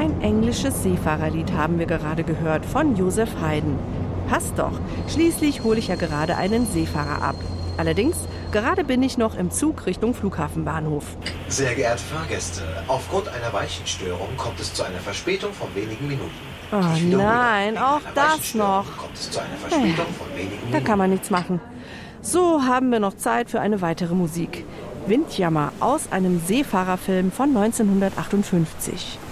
Ein englisches Seefahrerlied haben wir gerade gehört von Joseph Haydn. Passt doch, schließlich hole ich ja gerade einen Seefahrer ab. Allerdings, gerade bin ich noch im Zug Richtung Flughafenbahnhof. Sehr geehrte Fahrgäste, aufgrund einer Weichenstörung kommt es zu einer Verspätung von wenigen Minuten. Oh nein, auch das noch. Kommt es zu einer Verspätung von wenigen Minuten. Da kann man nichts machen. So haben wir noch Zeit für eine weitere Musik. Windjammer aus einem Seefahrerfilm von 1958.